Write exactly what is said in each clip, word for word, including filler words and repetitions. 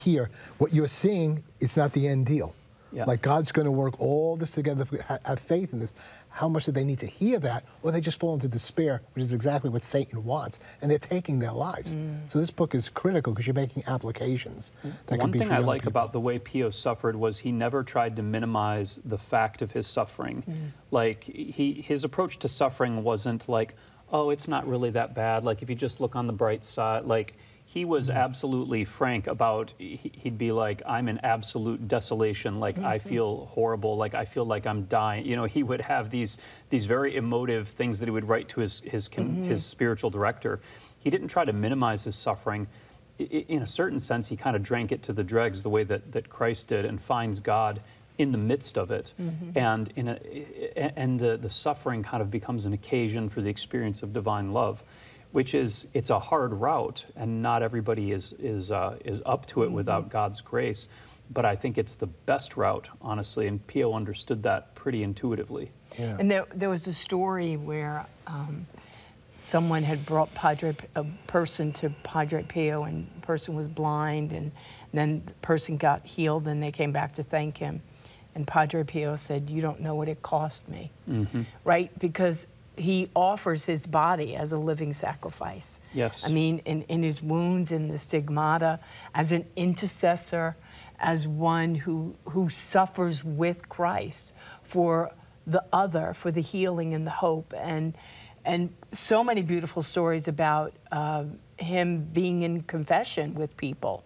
here, what you're seeing is not the end deal. Yeah. Like God's going to work all this together. Have faith in this. How much do they need to hear that, or they just fall into despair, which is exactly what Satan wants, and they're taking their lives. Mm. So this book is critical because you're making applications. That One could be thing for I young like people. about the way Pio suffered was he never tried to minimize the fact of his suffering. Mm. Like he, his approach to suffering wasn't like, oh, it's not really that bad. Like if you just look on the bright side, like. He was absolutely frank about, he'd be like, I'm in absolute desolation, like mm-hmm. I feel horrible, like I feel like I'm dying. You know, he would have these these very emotive things that he would write to his, his, mm-hmm. his spiritual director. He didn't try to minimize his suffering. In a certain sense, he kind of drank it to the dregs the way that, that Christ did, and finds God in the midst of it. Mm-hmm. And, in a, and the, the suffering kind of becomes an occasion for the experience of divine love, which is, it's a hard route, and not everybody is, is, uh, is up to it mm-hmm. without God's grace. But I think it's the best route, honestly, and Pio understood that pretty intuitively. Yeah. And there, there was a story where um, someone had brought Padre, a person to Padre Pio, and the person was blind, and then the person got healed, and they came back to thank him. And Padre Pio said, you don't know what it cost me, mm-hmm. right? Because he offers his body as a living sacrifice. Yes. I mean, in, in his wounds, in the stigmata, as an intercessor, as one who, who suffers with Christ for the other, for the healing and the hope. And, and so many beautiful stories about uh, him being in confession with people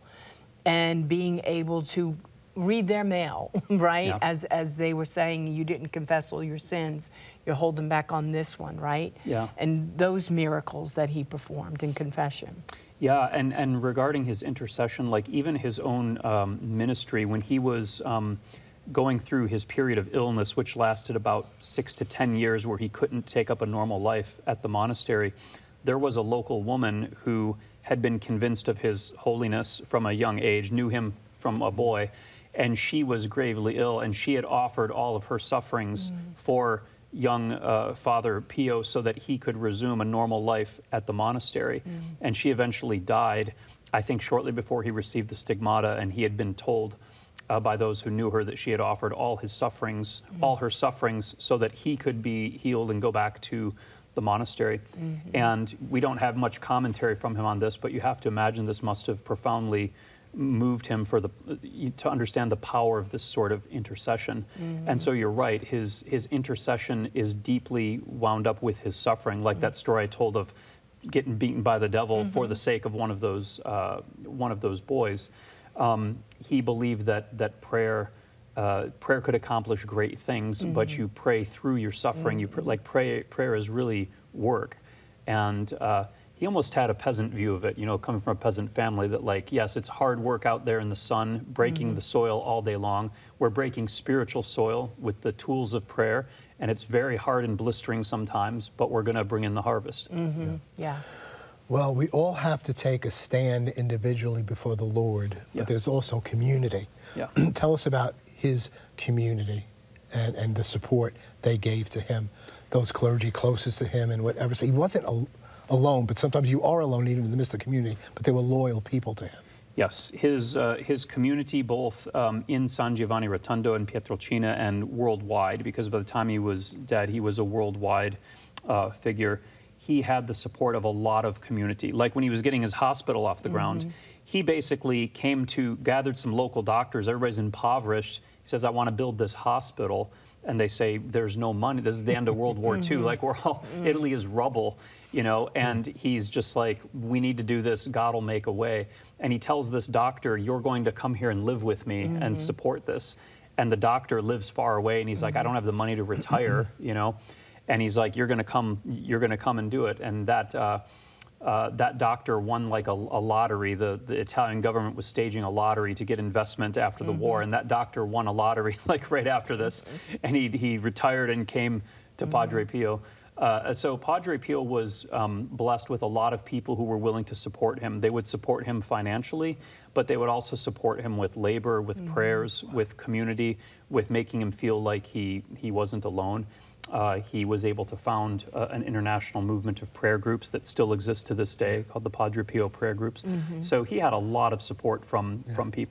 and being able to read their mail, right? Yeah. As as they were saying, you didn't confess all your sins, you're holding back on this one, right? Yeah. And those miracles that he performed in confession. Yeah, and, and regarding his intercession, like even his own um, ministry, when he was um, going through his period of illness, which lasted about six to ten years, where he couldn't take up a normal life at the monastery, there was a local woman who had been convinced of his holiness from a young age, knew him from a boy, and she was gravely ill, and she had offered all of her sufferings mm. for young uh, Father Pio so that he could resume a normal life at the monastery. Mm. And she eventually died, I think shortly before he received the stigmata, and he had been told uh, by those who knew her that she had offered all his sufferings, mm. all her sufferings, so that he could be healed and go back to the monastery. Mm-hmm. And we don't have much commentary from him on this, but you have to imagine this must have profoundly moved him for the to understand the power of this sort of intercession. Mm-hmm. And so you're right, his his intercession is deeply wound up with his suffering, like mm-hmm. that story I told of getting beaten by the devil mm-hmm. for the sake of one of those uh, one of those boys. Um, he believed that that prayer uh, prayer could accomplish great things, mm-hmm. but you pray through your suffering. Mm-hmm. You pr like pray prayer is really work, and uh, he almost had a peasant view of it, you know, coming from a peasant family, that like, yes, it's hard work out there in the sun, breaking mm-hmm. the soil all day long. We're breaking spiritual soil with the tools of prayer, and it's very hard and blistering sometimes, but we're going to bring in the harvest. Mm-hmm. yeah. yeah. Well, we all have to take a stand individually before the Lord, but Yes. there's also community. Yeah. Tell us about his community and, and the support they gave to him, those clergy closest to him and whatever. So he wasn't a alone, but sometimes you are alone even in the midst of the community, but they were loyal people to him. Yes, his, uh, his community both um, in San Giovanni Rotondo and Pietrelcina and worldwide, because by the time he was dead, he was a worldwide uh, figure. He had the support of a lot of community. Like when he was getting his hospital off the mm-hmm. ground, he basically came to, gathered some local doctors, everybody's impoverished. He says, I want to build this hospital. And they say, there's no money. This is the end of World War Two. Like, we're all, mm. Italy is rubble, you know, and he's just like, we need to do this. God will make a way. And he tells this doctor, you're going to come here and live with me mm-hmm. and support this. And the doctor lives far away, and he's mm-hmm. like, I don't have the money to retire, you know. And he's like, you're going to come, you're going to come and do it. And that, uh, Uh, that doctor won like a, a lottery. The, the Italian government was staging a lottery to get investment after the mm-hmm. war, and that doctor won a lottery like right after this, and he, he retired and came to mm-hmm. Padre Pio. Uh, so Padre Pio was um, blessed with a lot of people who were willing to support him. They would support him financially, but they would also support him with labor, with mm-hmm. prayers, with community, with making him feel like he, he wasn't alone. Uh, he was able to found uh, an international movement of prayer groups that still exists to this day, called the Padre Pio Prayer Groups. Mm-hmm. So he had a lot of support from, yeah. from people.